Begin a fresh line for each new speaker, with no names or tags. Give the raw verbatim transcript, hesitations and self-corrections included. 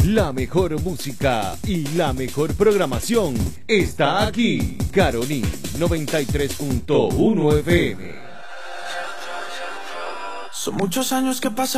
La mejor música y la mejor programación está aquí. Caroní noventa y tres punto uno F M.
Son muchos años que pasan.